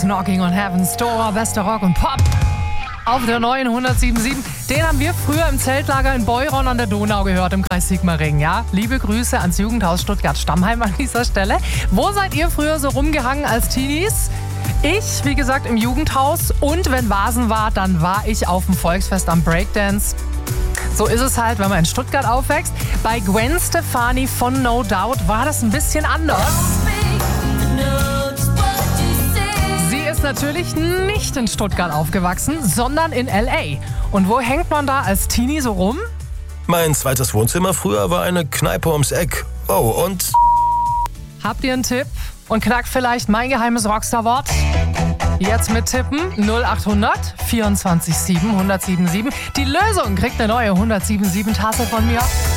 Knocking on Heaven's Door, bester Rock und Pop auf der neuen 107.7. Den haben wir früher im Zeltlager in Beuron an der Donau gehört, im Kreis Sigmaringen, ja? Liebe Grüße ans Jugendhaus Stuttgart-Stammheim an dieser Stelle. Wo seid ihr früher so rumgehangen als Teenies? Ich, wie gesagt, im Jugendhaus, und wenn Vasen war, dann war ich auf dem Volksfest am Breakdance. So ist es halt, wenn man in Stuttgart aufwächst. Bei Gwen Stefani von No Doubt war das ein bisschen anders. Sie ist natürlich nicht in Stuttgart aufgewachsen, sondern in L.A. Und wo hängt man da als Teenie so rum? Mein zweites Wohnzimmer früher war eine Kneipe ums Eck. Oh, und... Habt ihr einen Tipp? Und knackt vielleicht mein geheimes Rockstar-Wort? Jetzt mittippen, 0800 24 7 1077. Die Lösung kriegt eine neue 107.7 Tasse von mir.